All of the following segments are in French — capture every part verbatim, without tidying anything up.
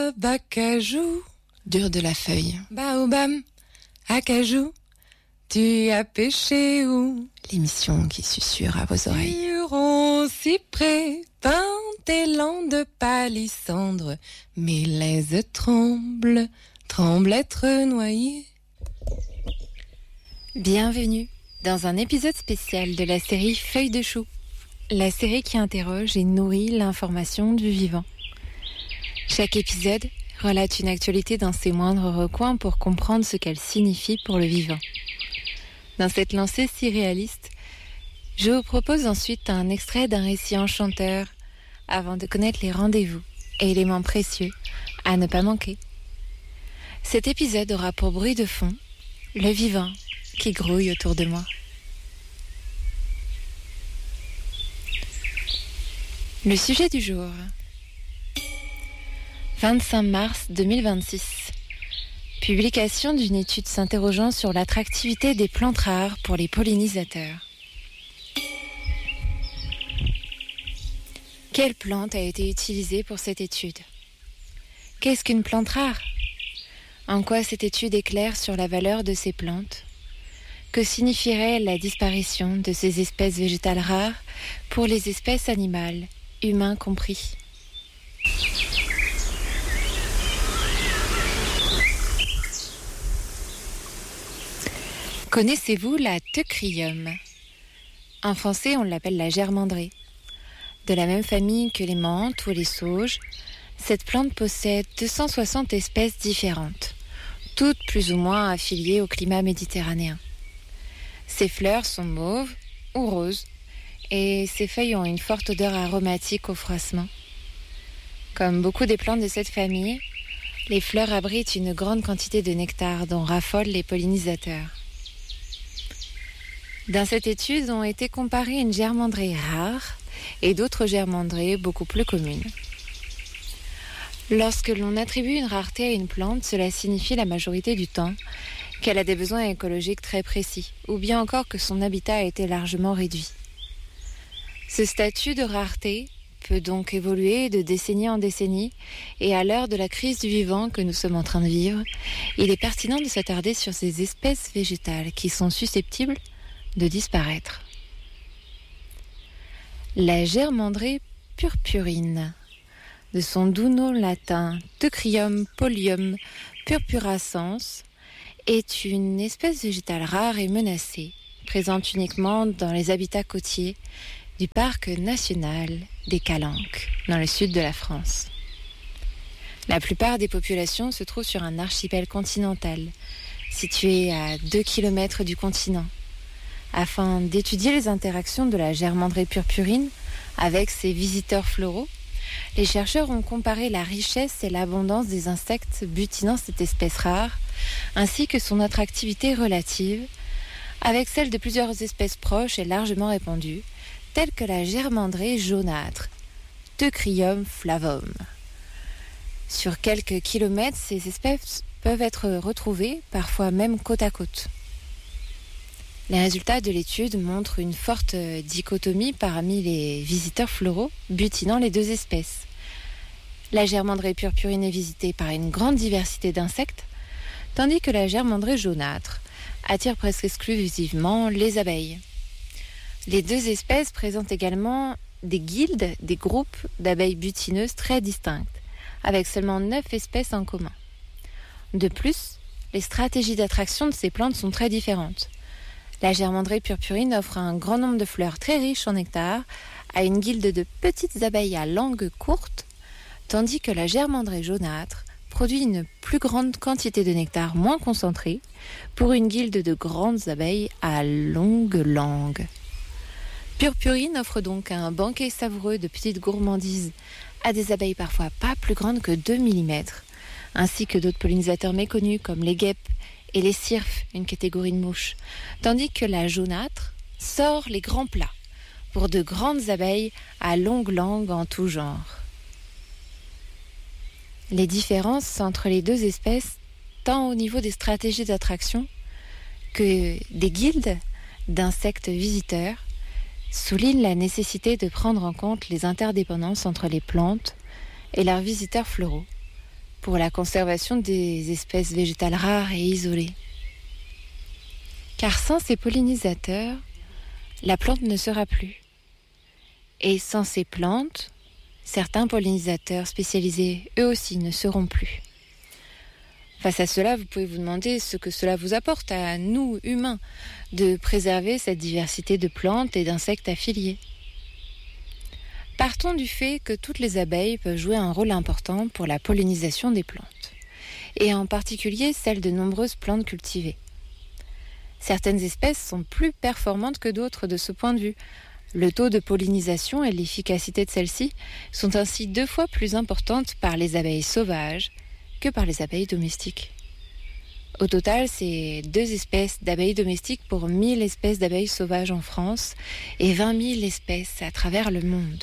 Baobab, acajou, dur de la feuille. Baobab, acajou, tu as pêché où? L'émission qui susurre à vos oreilles. Huron, cyprès, pin, élan de palissandre, mélèze tremble, tremble être noyé. Bienvenue dans un épisode spécial de la série Feuilles de chou, la série qui interroge et nourrit l'information du vivant. Chaque épisode relate une actualité dans ses moindres recoins pour comprendre ce qu'elle signifie pour le vivant. Dans cette lancée si réaliste, je vous propose ensuite un extrait d'un récit enchanteur avant de connaître les rendez-vous et éléments précieux à ne pas manquer. Cet épisode aura pour bruit de fond le vivant qui grouille autour de moi. Le sujet du jour. vingt-cinq mars deux mille vingt-six. Publication d'une étude s'interrogeant sur l'attractivité des plantes rares pour les pollinisateurs. Quelle plante a été utilisée pour cette étude? Qu'est-ce qu'une plante rare? En quoi cette étude éclaire sur la valeur de ces plantes? Que signifierait la disparition de ces espèces végétales rares pour les espèces animales, humains compris? Connaissez-vous la Teucrium? En français, on l'appelle la germandrée. De la même famille que les menthes ou les sauges, cette plante possède deux cent soixante espèces différentes, toutes plus ou moins affiliées au climat méditerranéen. Ses fleurs sont mauves ou roses et ses feuilles ont une forte odeur aromatique au froissement. Comme beaucoup des plantes de cette famille, les fleurs abritent une grande quantité de nectar dont raffolent les pollinisateurs. Dans cette étude ont été comparées une germandrée rare et d'autres germandrées beaucoup plus communes. Lorsque l'on attribue une rareté à une plante, cela signifie la majorité du temps qu'elle a des besoins écologiques très précis, ou bien encore que son habitat a été largement réduit. Ce statut de rareté peut donc évoluer de décennie en décennie, et à l'heure de la crise du vivant que nous sommes en train de vivre, il est pertinent de s'attarder sur ces espèces végétales qui sont susceptibles de disparaître. La germandrée purpurine, de son doux nom latin Teucrium pollium purpurascens, est une espèce végétale rare et menacée, présente uniquement dans les habitats côtiers du parc national des Calanques, dans le sud de la France. La plupart des populations se trouvent sur un archipel continental, situé à deux kilomètres du continent. Afin d'étudier les interactions de la germandrée purpurine avec ses visiteurs floraux, les chercheurs ont comparé la richesse et l'abondance des insectes butinant cette espèce rare, ainsi que son attractivité relative, avec celle de plusieurs espèces proches et largement répandues, telles que la germandrée jaunâtre, Teucrium flavum. Sur quelques kilomètres, ces espèces peuvent être retrouvées, parfois même côte à côte. Les résultats de l'étude montrent une forte dichotomie parmi les visiteurs floraux butinant les deux espèces. La germandrée purpurine est visitée par une grande diversité d'insectes, tandis que la germandrée jaunâtre attire presque exclusivement les abeilles. Les deux espèces présentent également des guildes, des groupes d'abeilles butineuses très distinctes, avec seulement neuf espèces en commun. De plus, les stratégies d'attraction de ces plantes sont très différentes. La germandrée purpurine offre un grand nombre de fleurs très riches en nectar à une guilde de petites abeilles à langue courte, tandis que la germandrée jaunâtre produit une plus grande quantité de nectar moins concentré pour une guilde de grandes abeilles à longue langue. Purpurine offre donc un banquet savoureux de petites gourmandises à des abeilles parfois pas plus grandes que deux millimètres, ainsi que d'autres pollinisateurs méconnus comme les guêpes et les cirfes, une catégorie de mouches, tandis que la jaunâtre sort les grands plats pour de grandes abeilles à longue langue en tout genre. Les différences entre les deux espèces, tant au niveau des stratégies d'attraction que des guildes d'insectes visiteurs, soulignent la nécessité de prendre en compte les interdépendances entre les plantes et leurs visiteurs floraux, pour la conservation des espèces végétales rares et isolées. Car sans ces pollinisateurs, la plante ne sera plus. Et sans ces plantes, certains pollinisateurs spécialisés, eux aussi, ne seront plus. Face à cela, vous pouvez vous demander ce que cela vous apporte à nous, humains, de préserver cette diversité de plantes et d'insectes affiliés. Partons du fait que toutes les abeilles peuvent jouer un rôle important pour la pollinisation des plantes, et en particulier celles de nombreuses plantes cultivées. Certaines espèces sont plus performantes que d'autres de ce point de vue. Le taux de pollinisation et l'efficacité de celle-ci sont ainsi deux fois plus importantes par les abeilles sauvages que par les abeilles domestiques. Au total, c'est deux espèces d'abeilles domestiques pour mille espèces d'abeilles sauvages en France et vingt mille espèces à travers le monde.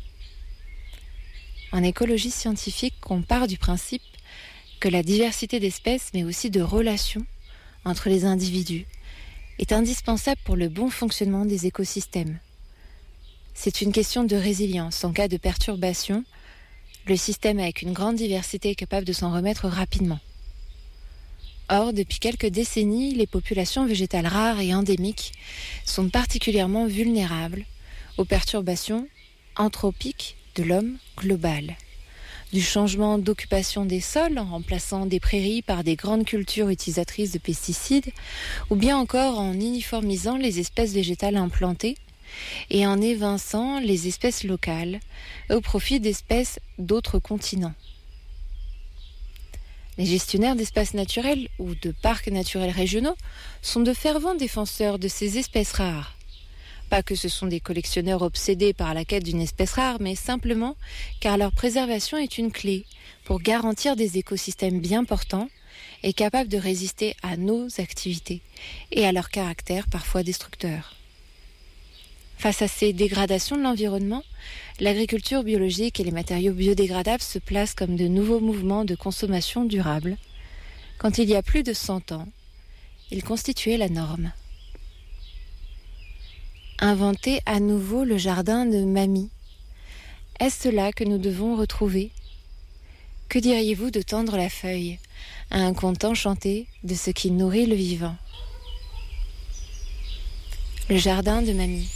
En écologie scientifique, on part du principe que la diversité d'espèces, mais aussi de relations entre les individus, est indispensable pour le bon fonctionnement des écosystèmes. C'est une question de résilience. En cas de perturbation, le système avec une grande diversité est capable de s'en remettre rapidement. Or, depuis quelques décennies, les populations végétales rares et endémiques sont particulièrement vulnérables aux perturbations anthropiques de l'homme global. Du changement d'occupation des sols en remplaçant des prairies par des grandes cultures utilisatrices de pesticides, ou bien encore en uniformisant les espèces végétales implantées et en évinçant les espèces locales au profit d'espèces d'autres continents. Les gestionnaires d'espaces naturels ou de parcs naturels régionaux sont de fervents défenseurs de ces espèces rares. Pas que ce sont des collectionneurs obsédés par la quête d'une espèce rare, mais simplement car leur préservation est une clé pour garantir des écosystèmes bien portants et capables de résister à nos activités et à leur caractère parfois destructeur. Face à ces dégradations de l'environnement, l'agriculture biologique et les matériaux biodégradables se placent comme de nouveaux mouvements de consommation durable. Quand il y a plus de cent ans, ils constituaient la norme. Inventer à nouveau le jardin de mamie. Est-ce cela que nous devons retrouver ? Que diriez-vous de tendre la feuille à un conte enchanté de ce qui nourrit le vivant ? Le jardin de mamie.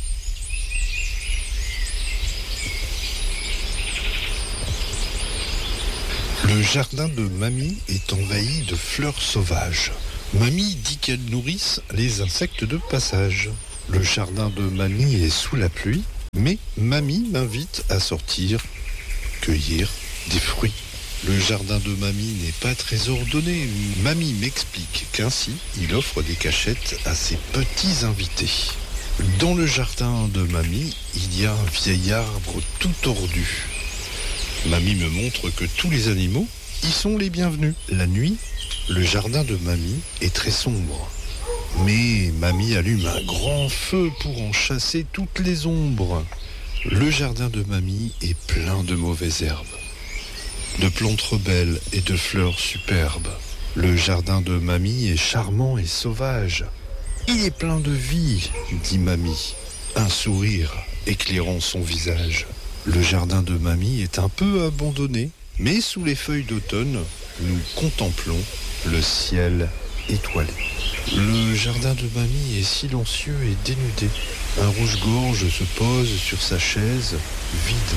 Le jardin de mamie est envahi de fleurs sauvages. Mamie dit qu'elles nourrissent les insectes de passage. Le jardin de mamie est sous la pluie, mais mamie m'invite à sortir, cueillir des fruits. Le jardin de mamie n'est pas très ordonné. Mamie m'explique qu'ainsi, il offre des cachettes à ses petits invités. Dans le jardin de mamie, il y a un vieil arbre tout tordu. Mamie me montre que tous les animaux y sont les bienvenus. La nuit, le jardin de mamie est très sombre. Mais mamie allume un grand feu pour en chasser toutes les ombres. Le jardin de mamie est plein de mauvaises herbes, de plantes rebelles et de fleurs superbes. Le jardin de mamie est charmant et sauvage. Il est plein de vie, dit mamie, un sourire éclairant son visage. Le jardin de mamie est un peu abandonné, mais sous les feuilles d'automne, nous contemplons le ciel étoilé. Le jardin de mamie est silencieux et dénudé. Un rouge-gorge se pose sur sa chaise vide.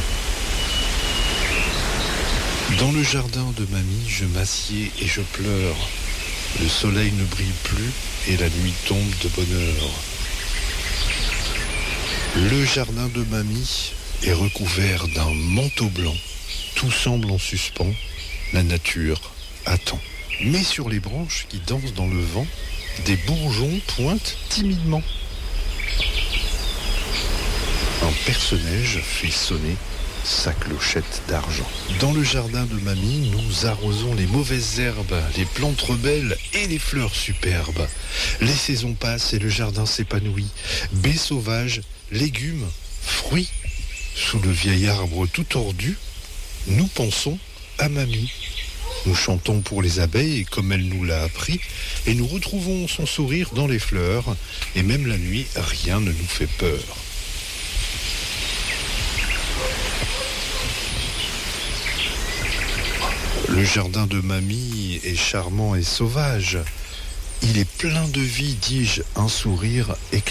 Dans le jardin de mamie, je m'assieds et je pleure. Le soleil ne brille plus et la nuit tombe de bonne heure. Le jardin de mamie est recouvert d'un manteau blanc. Tout semble en suspens. La nature attend. Mais sur les branches qui dansent dans le vent, des bourgeons pointent timidement. Un perce-neige fait sonner sa clochette d'argent. Dans le jardin de mamie, nous arrosons les mauvaises herbes, les plantes rebelles et les fleurs superbes. Les saisons passent et le jardin s'épanouit. Baies sauvages, légumes, fruits. Sous le vieil arbre tout tordu, nous pensons à mamie. Nous chantons pour les abeilles comme elle nous l'a appris et nous retrouvons son sourire dans les fleurs et même la nuit, rien ne nous fait peur. Le jardin de mamie est charmant et sauvage. Il est plein de vie, dis-je, un sourire éclairé.